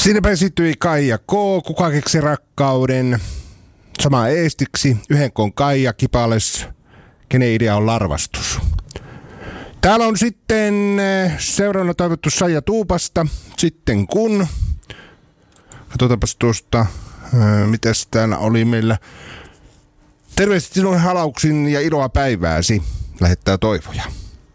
Siinäpä esittyi Kaija K. Kuka keksi rakkauden? Sama eestiksi. Yhden kon Kaija Kipales. Kenen idea on larvastus? Täällä on sitten seuraavana toivottu Saija Tuupasta. Sitten kun. Katsotaanpas tuosta. Mitäs täällä oli meillä? Terveisesti sinun halauksin ja iloa päivääsi. Lähettää Toivoja.